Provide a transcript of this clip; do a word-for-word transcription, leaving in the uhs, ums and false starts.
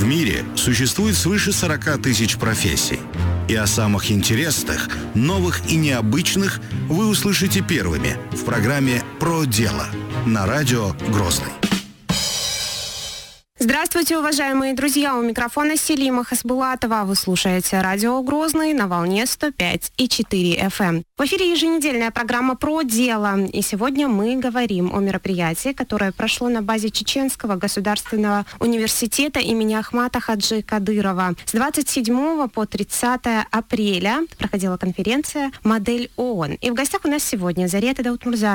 мире существует свыше сорока тысяч профессий. И о самых интересных, новых и необычных вы услышите первыми в программе «Про дело» на радио «Грозный». Здравствуйте, уважаемые друзья! У микрофона Селима Хасбулатова. Вы слушаете радио «Грозный» на волне сто пять и четыре эф эм. В эфире еженедельная программа «Про дело». И сегодня мы говорим о мероприятии, которое прошло на базе Чеченского государственного университета имени Ахмата Хаджи Кадырова. С двадцать седьмого по тридцатое апреля проходила конференция «Модель ООН». И в гостях у нас сегодня Зарета Даутмурзаева,